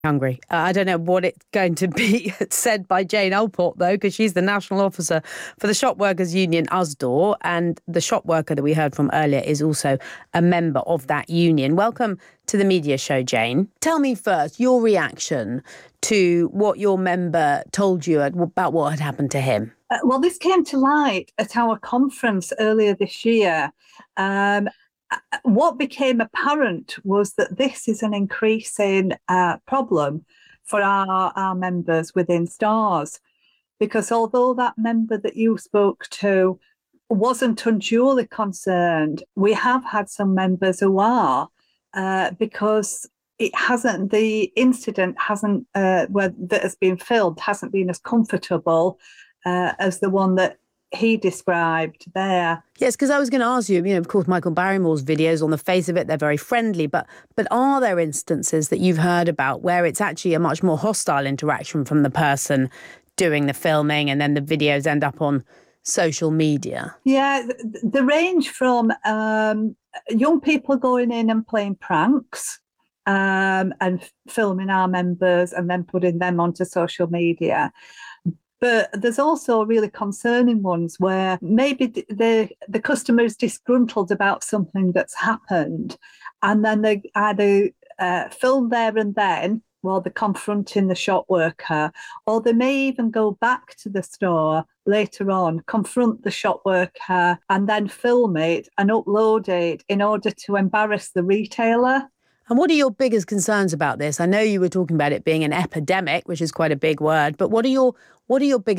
Hungry. I don't know what it's going to be said by Jane Allport, though, because she's the national officer for the Shop Workers Union, Usdaw, and the shop worker that we heard from earlier is also a member of that union. Welcome to the media show, Jane. Tell me first your reaction to what your member told you about what had happened to him. Well, this came to light at our conference earlier this year. What became apparent was that this is an increasing problem for our members within stores, because although that member that you spoke to wasn't unduly concerned, we have had some members who are, because the incident that has been filmed hasn't been as comfortable as the one that he described there. Yes, because I was going to ask you, of course, Michael Barrymore's videos, on the face of it, they're very friendly, but are there instances that you've heard about where it's actually a much more hostile interaction from the person doing the filming and then the videos end up on social media? Yeah, the range from young people going in and playing pranks and filming our members and then putting them onto social media. But there's also really concerning ones where maybe the customer is disgruntled about something that's happened, and then they either film there and then while they're confronting the shop worker, or they may even go back to the store later on, confront the shop worker, and then film it and upload it in order to embarrass the retailer. And what are your biggest concerns about this? I know you were talking about it being an epidemic, which is quite a big word, but what are your biggest